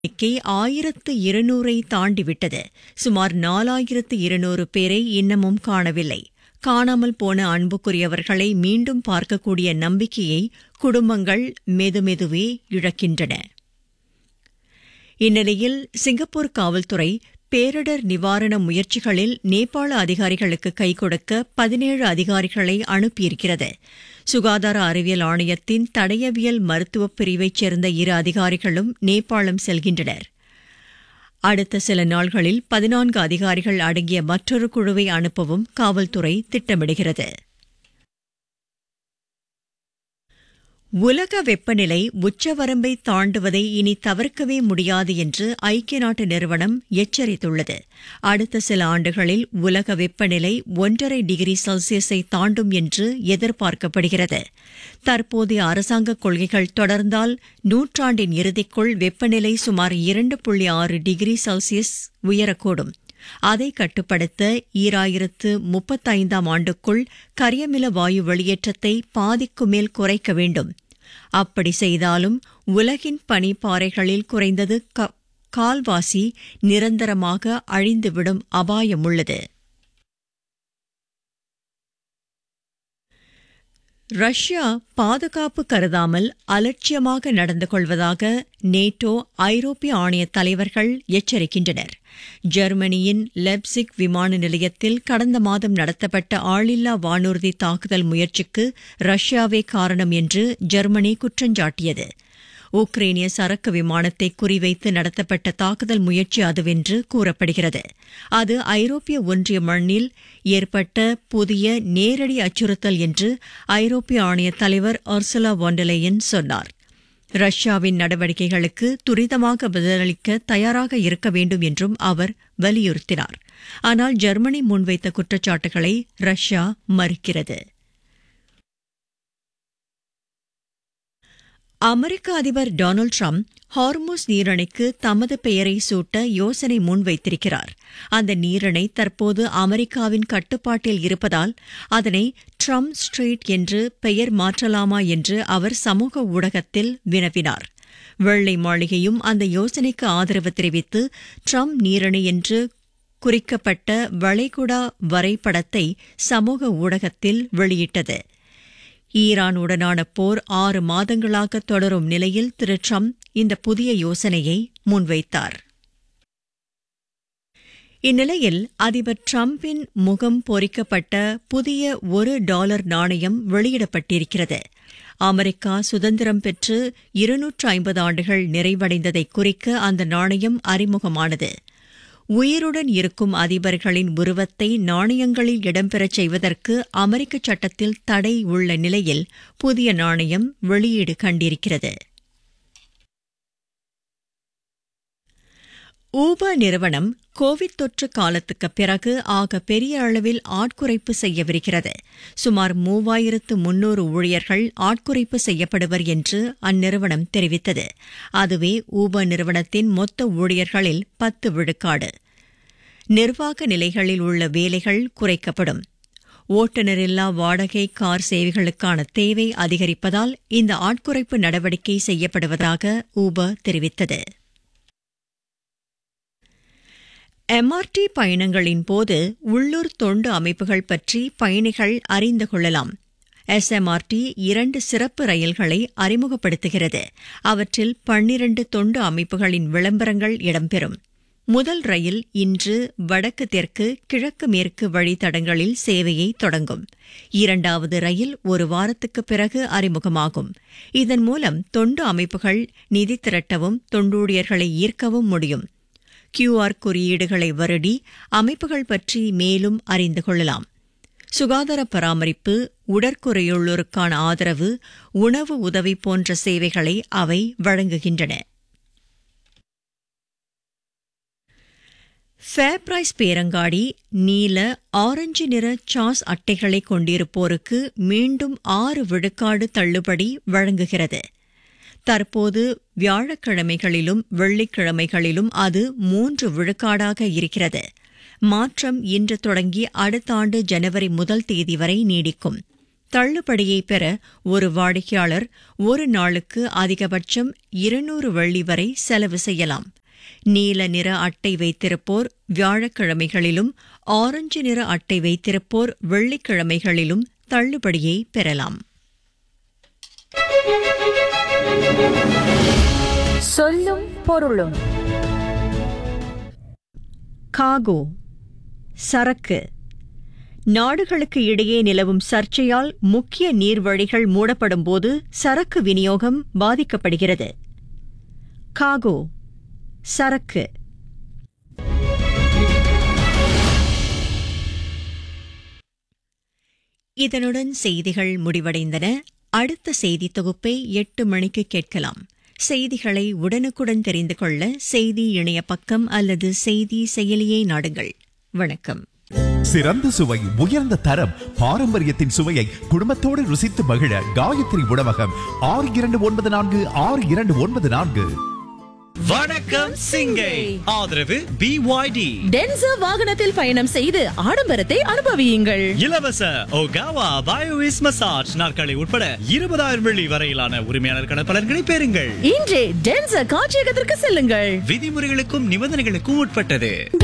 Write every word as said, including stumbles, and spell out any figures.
எண்ணிக்கை ஆயிரத்து இருநூறை தாண்டிவிட்டது. சுமார் நாலாயிரத்து இருநூறு பேரை இன்னமும் காணவில்லை. காணாமல் போன அன்புக்குரியவர்களை மீண்டும் பார்க்கக்கூடிய நம்பிக்கையை குடும்பங்கள் மெதுமெதுவே இழக்கின்றன. இந்நிலையில் சிங்கப்பூர் காவல்துறை பேரிடர் நிவாரண முயற்சிகளில் நேபாள அதிகாரிகளுக்கு கை கொடுக்க பதினேழு அதிகாரிகளை அனுப்பியிருக்கிறது. சுகாதார அறிவியல் ஆணையத்தின் தடயவியல் மருத்துவப் பிரிவைச் சேர்ந்த இரு அதிகாரிகளும் நேபாளம் செல்கின்றனர். அடுத்த சில நாள்களில் பதினான்கு அதிகாரிகள் அடங்கிய மற்றொரு குழுவை அனுப்பவும் காவல்துறை திட்டமிடுகிறது. உலக வெப்பநிலை உச்சவரம்பை தாண்டுவதை இனி தவிர்க்கவே முடியாது என்று ஐக்கிய நாட்டு நிறுவனம் எச்சரித்துள்ளது. அடுத்த சில ஆண்டுகளில் உலக வெப்பநிலை ஒன்றரை டிகிரி செல்சியஸை தாண்டும் என்று எதிர்பார்க்கப்படுகிறது. தற்போதைய அரசாங்க கொள்கைகள் தொடர்ந்தால் நூற்றாண்டின் இறுதிக்குள் வெப்பநிலை சுமார் இரண்டு புள்ளி ஆறு டிகிரி செல்சியஸ் உயரக்கூடும். அதை கட்டுப்படுத்த ஈராயிரத்து முப்பத்தைந்தாம் ஆண்டுக்குள் கரியமில வாயு வெளியேற்றத்தை பாதிக்கு மேல் குறைக்க வேண்டும். அப்படி செய்தாலும் உலகின் பனிப்பாறைகளில் குறைந்தது கால்வாசி நிரந்தரமாக அழிந்துவிடும் அபாயம் உள்ளது. ரஷ்யா பாதுகாப்பு கருதாமல் அலட்சியமாக நடந்து கொள்வதாக நேட்டோ ஐரோப்பிய ஆணைய தலைவர்கள் எச்சரிக்கின்றனர். ஜெர்மனியின் லெப்சிக் விமான நிலையத்தில் கடந்த மாதம் நடத்தப்பட்ட ஆளில்லா வானூர்தி தாக்குதல் முயற்சிக்கு ரஷ்யாவே காரணம் என்று ஜெர்மனி குற்றஞ்சாட்டியது. உக்ரைனிய சரக்கு விமானத்தை குறிவைத்து நடத்தப்பட்ட தாக்குதல் முயற்சி அதுவென்று கூறப்படுகிறது. அது ஐரோப்பிய ஒன்றிய மண்ணில் ஏற்பட்ட புதிய நேரடி அச்சுறுத்தல் என்று ஐரோப்பிய ஆணைய தலைவர் உர்சுலா வான் டெர் லெயன் சொன்னார். ரஷ்யாவின் நடவடிக்கைகளுக்கு துரிதமாக பதிலளிக்க தயாராக இருக்க வேண்டும் என்றும் அவர் வலியுறுத்தினார். ஆனால் ஜெர்மனி முன்வைத்த குற்றச்சாட்டுகளை ரஷ்யா மறுக்கிறது. அமெரிக்க அதிபர் டொனால்டு டிரம்ப் ஹார்முஸ் நீரிணைக்கு தமது பெயரை சூட்ட யோசனை முன்வைத்திருக்கிறார். அந்த நீரிணை தற்போது அமெரிக்காவின் கட்டுப்பாட்டில் இருப்பதால் அதனை ட்ரம்ப் ஸ்ட்ரெய்ட் என்று பெயர் மாற்றலாமா என்று அவர் சமூக ஊடகத்தில் வினவினார். வெள்ளை மாளிகையும் அந்த யோசனைக்கு ஆதரவு தெரிவித்து ட்ரம்ப் நீரிணை என்று குறிக்கப்பட்ட வளைகுடா வரைபடத்தை சமூக ஊடகத்தில் வெளியிட்டது. ஈரானுடனான போர் ஆறு மாதங்களாக தொடரும் நிலையில் திரு ட்ரம்ப் இந்த புதிய யோசனையை முன்வைத்தார். இந்நிலையில் அதிபர் டிரம்பின் முகம் பொறிக்கப்பட்ட புதிய ஒரு டாலர் நாணயம் வெளியிடப்பட்டிருக்கிறது. அமெரிக்கா சுதந்திரம் பெற்று இருநூற்று ஐம்பது ஆண்டுகள் நிறைவடைந்ததை குறிக்க அந்த நாணயம் அறிமுகமானது. உயிருடன் இருக்கும் அதிபர்களின் உருவத்தை நாணயங்களில் இடம்பெறச் செய்வதற்கு அமெரிக்க சட்டத்தில் தடை உள்ள நிலையில் புதிய நாணயம் வெளியீடு கண்டிருக்கிறது. ஊபர் நிறுவனம் கோவிட் தொற்று காலத்துக்கு பிறகு ஆக பெரிய அளவில் ஆட்குறைப்பு செய்யவிருக்கிறது. சுமார் மூவாயிரத்து முன்னூறு ஊழியர்கள் ஆட்குறைப்பு செய்யப்படுவர் என்று அந்நிறுவனம் தெரிவித்தது. அதுவே ஊபர் நிறுவனத்தின் மொத்த ஊழியர்களில் பத்து விழுக்காடு. நிர்வாக நிலைகளில் உள்ள வேலைகள் குறைக்கப்படும். ஓட்டுநரில்லா வாடகை கார் சேவைகளுக்கான தேவை அதிகரிப்பதால் இந்த ஆட்குறைப்பு நடவடிக்கை செய்யப்படுவதாக ஊபர் தெரிவித்தது. எம்ஆர்டி பயணங்களின் போது உள்ளூர் தொண்டு அமைப்புகள் பற்றி பயணிகள் அறிந்து கொள்ளலாம். எஸ்எம்ஆர்டி இரண்டு சிறப்பு ரயில்களை அறிமுகப்படுத்துகிறது. அவற்றில் பன்னிரண்டு தொண்டு அமைப்புகளின் விளம்பரங்கள் இடம்பெறும். முதல் ரயில் இன்று வடக்கு தெற்கு கிழக்கு மேற்கு வழித்தடங்களில் சேவையை தொடங்கும். இரண்டாவது ரயில் ஒரு வாரத்துக்கு பிறகு அறிமுகமாகும். இதன் மூலம் தொண்டு அமைப்புகள் நிதி திரட்டவும் தொண்டூழியர்களை ஈர்க்கவும் முடியும். கியூஆர் குறியீடுகளை வருடி அமைப்புகள் பற்றி மேலும் அறிந்து கொள்ளலாம். சுகாதார பராமரிப்பு, உடற்குறையுள்ளோருக்கான ஆதரவு, உணவு உதவி போன்ற சேவைகளை அவை வழங்குகின்றன. ஃபேர் பிரைஸ் பேரங்காடி நீல ஆரஞ்சு நிற சாஸ் அட்டைகளை கொண்டிருப்போருக்கு மீண்டும் ஆறு விழுக்காடு தள்ளுபடி வழங்குகிறது. தற்போது வியாழக்கிழமைகளிலும் வெள்ளிக்கிழமைகளிலும் அது மூன்று விழுக்காடாக இருக்கிறது. மாற்றம் இன்று தொடங்கி அடுத்த ஆண்டு ஜனவரி முதல் தேதி வரை நீடிக்கும். தள்ளுபடியை பெற ஒரு வாடிக்கையாளர் ஒரு நாளுக்கு அதிகபட்சம் இருநூறு வெள்ளி வரை செலவு செய்யலாம். நீல நிற அட்டை வைத்திருப்போர் வியாழக்கிழமைகளிலும், ஆரஞ்சு நிற அட்டை வைத்திருப்போர் வெள்ளிக்கிழமைகளிலும் தள்ளுபடியை பெறலாம். சொல்லும் பொருளும். காகோ சரக்கு. நாடுகளுக்கு இடையே நிலவும் சர்ச்சையால் முக்கிய நீர்வழிகள் மூடப்படும்போது சரக்கு விநியோகம் பாதிக்கப்படுகிறது. காகோ சரக்கு. இதனுடன் செய்திகள் முடிவடைந்தன. அடுத்த செய்தி தொகுப்பை எட்டு மணிக்கு கேட்கலாம். செய்திகளை உடனுக்குடன் தெரிந்து கொள்ள செய்தி இணைய பக்கம் அல்லது செய்தி செயலியை நாடுங்கள். வணக்கம். சிறந்த சுவை, உயர்ந்த தரம், பாரம்பரியத்தின் சுவையை குடும்பத்தோடு ருசித்து மகிழ காயத்ரி உணவகம். ஆறு இரண்டு ஒன்பது நான்கு ஆறு இரண்டு ஒன்பது நான்கு. வணக்கம் சிங்கை. ஆதரவு பி ஒய் டி. டென்சர் வாகனத்தில் பயணம் செய்து ஆடம்பரத்தை அனுபவியுங்கள். இலவச ஒகாவா பயோவிஸ் மசாஜ் நாற்காலி உட்பட இருபதாயிரம் வெள்ளி வரையிலான உரிமையாளர் பலன்களை பெறுங்கள். இன்றே டென்சர் காட்சியகத்திற்கு செல்லுங்கள். விதிமுறைகளுக்கும் நிபந்தனைகளுக்கும் உட்பட்டது.